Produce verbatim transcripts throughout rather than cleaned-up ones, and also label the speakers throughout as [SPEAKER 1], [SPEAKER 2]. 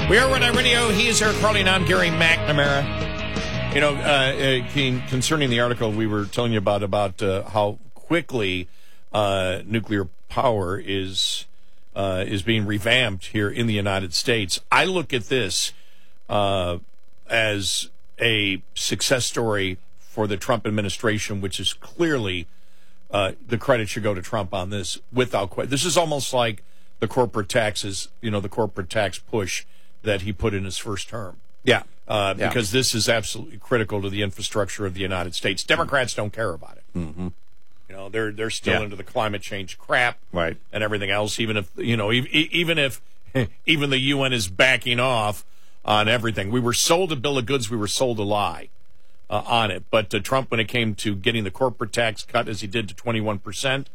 [SPEAKER 1] We are Red Eye Radio. He is Eric Carly, and I'm Gary McNamara. You know, uh, uh, concerning the article we were telling you about, about uh, how quickly uh, nuclear power is uh, is being revamped here in the United States, I look at this uh, as a success story for the Trump administration, which is clearly uh, the credit should go to Trump on this without question. This is almost like the corporate taxes, you know, the corporate tax push that he put in his first term.
[SPEAKER 2] Yeah.
[SPEAKER 1] Uh,
[SPEAKER 2] yeah.
[SPEAKER 1] Because this is absolutely critical to the infrastructure of the United States. Democrats don't care about it.
[SPEAKER 2] Mm-hmm.
[SPEAKER 1] You know, they're they're still
[SPEAKER 2] yeah.
[SPEAKER 1] into the climate change crap,
[SPEAKER 2] right,
[SPEAKER 1] and everything else. Even if you know, e- even if even the U N is backing off on everything, we were sold a bill of goods. We were sold a lie uh, on it. But uh, Trump, when it came to getting the corporate tax cut, as he did to twenty-one percent,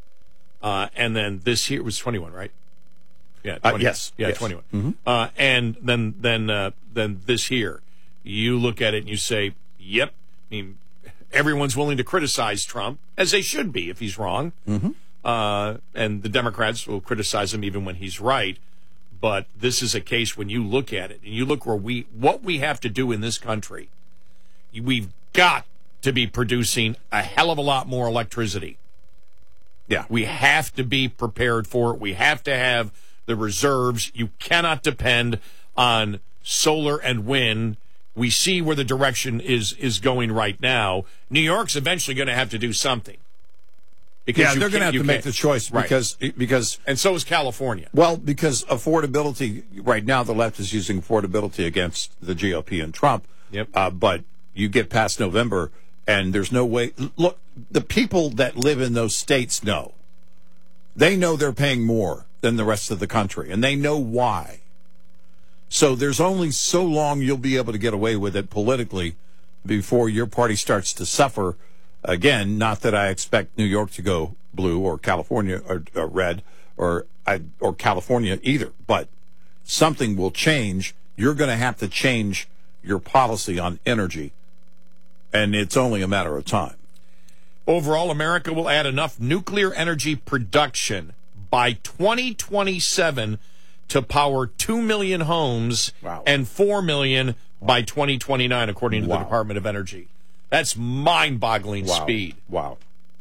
[SPEAKER 1] uh, and then this year it was twenty-one, right? Yeah,
[SPEAKER 2] uh, yes,
[SPEAKER 1] yeah,
[SPEAKER 2] yes.
[SPEAKER 1] twenty-one.
[SPEAKER 2] Mm-hmm.
[SPEAKER 1] Uh, and then then uh, then this year, you look at it and you say, "Yep." I mean, everyone's willing to criticize Trump, as they should be if he's wrong.
[SPEAKER 2] Mm-hmm.
[SPEAKER 1] Uh, and the Democrats will criticize him even when he's right. But this is a case when you look at it and you look where we what we have to do in this country. We've got to be producing a hell of a lot more electricity.
[SPEAKER 2] Yeah,
[SPEAKER 1] we have to be prepared for it. We have to have the reserves. You cannot depend on solar and wind. We see where the direction is is going right now. New York's eventually going to have to do something.
[SPEAKER 2] Because yeah, they're going to have to make the choice because
[SPEAKER 1] right.
[SPEAKER 2] because
[SPEAKER 1] and so is California.
[SPEAKER 2] Well, because affordability right now, the left is using affordability against the G O P and Trump.
[SPEAKER 1] Yep.
[SPEAKER 2] Uh, but you get past November, and there's no way. Look, the people that live in those states know. They know they're paying more than the rest of the country, and they know why. So there's only so long you'll be able to get away with it politically before your party starts to suffer again. Not that I expect New York to go blue or California or, or red or or California either, but something will change. You're going to have to change your policy on energy, and it's only a matter of time.
[SPEAKER 1] Overall, America will add enough nuclear energy production by twenty twenty-seven to power two million homes
[SPEAKER 2] wow.
[SPEAKER 1] and four million by twenty twenty-nine, according to
[SPEAKER 2] wow.
[SPEAKER 1] the Department of Energy. That's mind-boggling
[SPEAKER 2] wow.
[SPEAKER 1] speed.
[SPEAKER 2] Wow.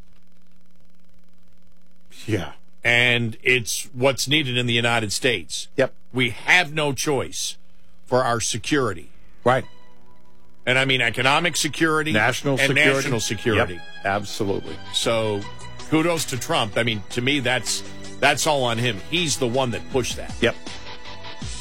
[SPEAKER 2] Yeah.
[SPEAKER 1] And it's what's needed in the United States.
[SPEAKER 2] Yep.
[SPEAKER 1] We have no choice for our security.
[SPEAKER 2] Right.
[SPEAKER 1] And I mean economic security,
[SPEAKER 2] national
[SPEAKER 1] and
[SPEAKER 2] security.
[SPEAKER 1] national security.
[SPEAKER 2] Yep. Absolutely.
[SPEAKER 1] So kudos to Trump. I mean, to me, that's that's all on him. He's the one that pushed that.
[SPEAKER 2] Yep.